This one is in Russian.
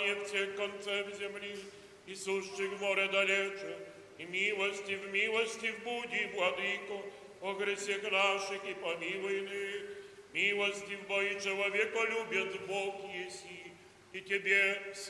мироздания в тех концах земли, и сущих в море далече, и милости в буди, владыко, о грехах наших и помилуй ных. Милости в бои человека любит Бог еси, и тебе